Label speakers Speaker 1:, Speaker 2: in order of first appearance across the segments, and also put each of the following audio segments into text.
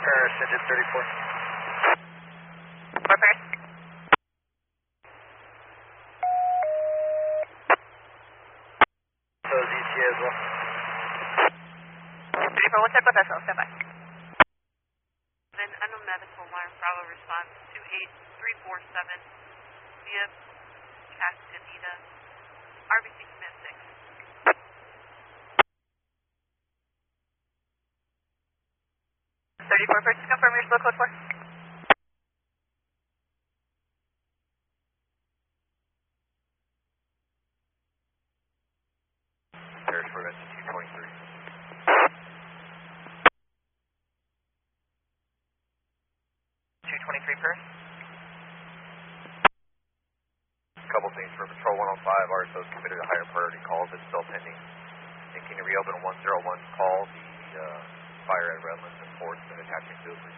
Speaker 1: Engine 34.
Speaker 2: Four pairs.
Speaker 1: So is ETA as well.
Speaker 2: 34, we'll check with vessel, stand by.
Speaker 3: Then medical alarm, Bravo response 28347 via Castaneda, RBC commit 6.
Speaker 2: 34, first to confirm your slow code 4.
Speaker 1: Pairs for engine 223.
Speaker 2: 223 pairs.
Speaker 1: Couple things for Patrol 105. RSO's committed a higher priority calls. It's still pending. And can you reopen 101 call the fire at Redlands and Forts and attaching to it, please?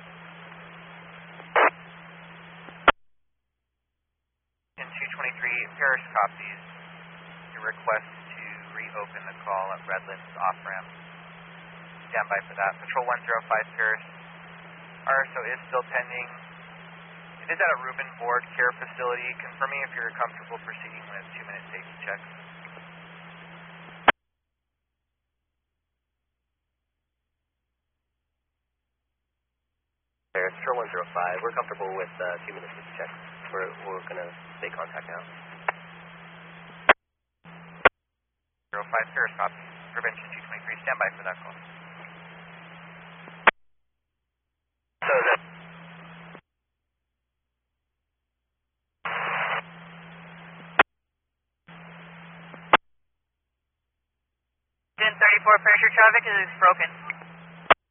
Speaker 2: In 223, Paris copies your request to reopen the call at Redlands off-ramp. Stand by for that. Patrol 105 Paris. RSO is still pending. It is at a Rubin Board Care facility. Confirming if you're comfortable proceeding with 2-minute safety checks.
Speaker 1: Paris, Patrol 105. We're comfortable with 2-minute safety checks. We're going to make contact now.
Speaker 2: 05 Paris copy. Prevention 223. Stand by for that call.
Speaker 1: So that.
Speaker 2: Engine 34, pressure traffic is broken.